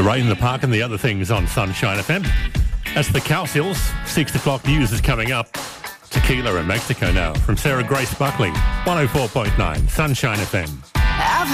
The Rain in the Park and the other things on Sunshine FM. That's the Cowsills. 6 o'clock news is coming up. Tequila in Mexico now from Sarah Grace Buckley. 104.9 Sunshine FM.